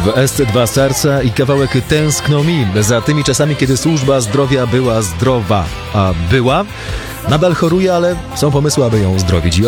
W SC2 Serca i kawałek Tęskno mi za tymi czasami, kiedy służba zdrowia była zdrowa. A była? Nadal choruje, ale są pomysły, aby ją uzdrowić.